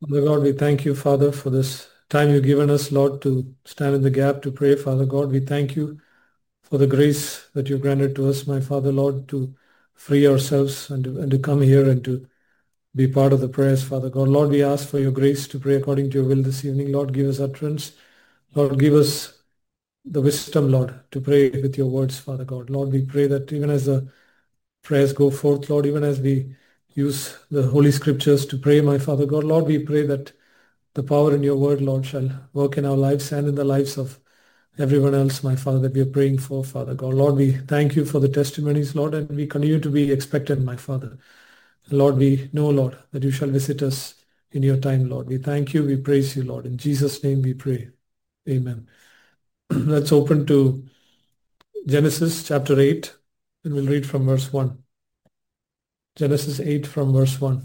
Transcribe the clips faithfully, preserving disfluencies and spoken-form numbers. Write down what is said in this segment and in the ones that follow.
Father God, we thank you, Father, for this time you've given us, Lord, to stand in the gap to pray. Father God, we thank you for the grace that you've granted to us, my Father, Lord, to free ourselves and to, and to come here and to be part of the prayers, Father God. Lord, we ask for your grace to pray according to your will this evening. Lord, give us utterance. Lord, give us the wisdom, Lord, to pray with your words, Father God. Lord, we pray that even as the prayers go forth, Lord, even as we use the Holy Scriptures to pray, my Father God, Lord, we pray that the power in your word, Lord, shall work in our lives and in the lives of everyone else, my Father, that we are praying for, Father God. Lord, we thank you for the testimonies, Lord, and we continue to be expectant, my Father. Lord, we know, Lord, that you shall visit us in your time, Lord. We thank you, we praise you, Lord. In Jesus' name we pray. Amen. Let's open to Genesis chapter eight, and we'll read from verse one. Genesis eight from verse one.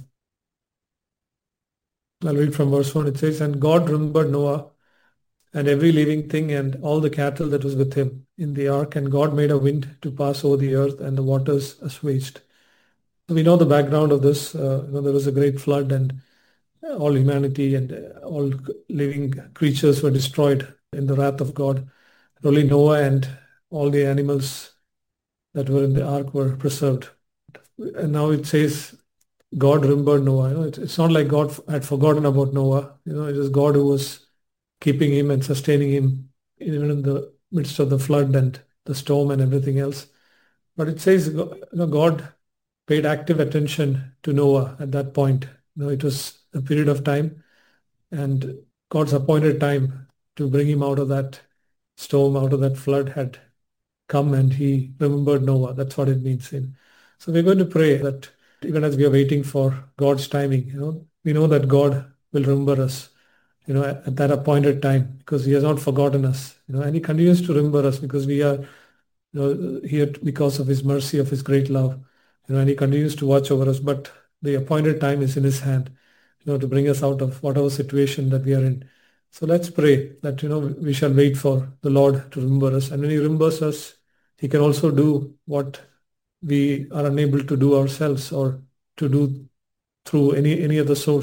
I'll read from verse one. It says, And God remembered Noah and every living thing and all the cattle that was with him in the ark, and God made a wind to pass over the earth, and the waters assuaged. So we know the background of this. Uh, you know, there was a great flood, and all humanity and uh, all living creatures were destroyed in the wrath of God. Only Noah and all the animals that were in the ark were preserved. And now it says God remembered Noah. You know, it's, it's not like God had forgotten about Noah. You know, it is God who was keeping him and sustaining him even in the midst of the flood and the storm and everything else. But it says, you know, God paid active attention to Noah at that point. You know, it was a period of time, and God's appointed time to bring him out of that storm, out of that flood had come, and he remembered Noah. That's what it means. In so we're going to pray that even as we are waiting for God's timing, you know, we know that God will remember us, you know, at, at that appointed time, because he has not forgotten us, you know, and he continues to remember us because we are, you know, here because of his mercy, of his great love, you know, and he continues to watch over us. But the appointed time is in his hand, you know, to bring us out of whatever situation that we are in. So let's pray that, you know, we shall wait for the Lord to remember us. And when he remembers us, he can also do what we are unable to do ourselves or to do through any any other source.